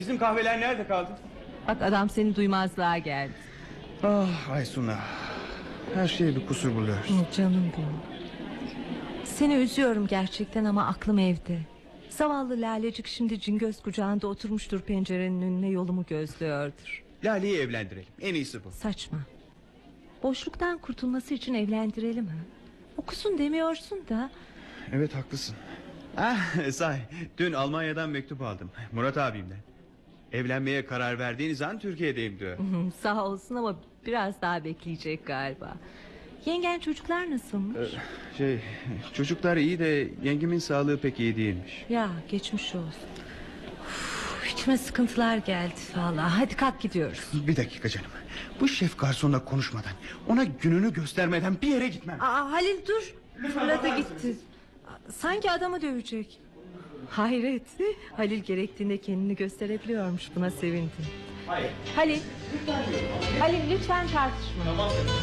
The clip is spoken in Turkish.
Bizim kahveler nerede kaldı? Bak adam seni duymazlığa geldi. Ah Aysun'a, her şeye bir kusur buluyorsun. Canım benim. Seni üzüyorum gerçekten ama aklım evde. Zavallı Lalecik şimdi Cingöz kucağında oturmuştur, pencerenin önüne yolumu gözlüyordur. Lale'yi evlendirelim, en iyisi bu. Saçma. Boşluktan kurtulması için evlendirelim ha. Okusun demiyorsun da. Evet, haklısın. Sahi, dün Almanya'dan mektup aldım, Murat abimden. Evlenmeye karar verdiğiniz an Türkiye'deyim diyor. Sağ olsun ama biraz daha bekleyecek galiba. Yengen, çocuklar nasılmış? Çocuklar iyi de yengemin sağlığı pek iyi değilmiş. Ya geçmiş olsun. İçime sıkıntılar geldi vallahi. Hadi kalk gidiyoruz. Bir dakika canım. Bu şef garsonla konuşmadan, ona gününü göstermeden bir yere gitmem. Halil dur. Fırladı gitti. Sanki adamı dövecek. Hayret. Halil gerektiğinde kendini gösterebiliyormuş, buna sevindim. Hayır. Halil. Halil lütfen tartışma. Tamam.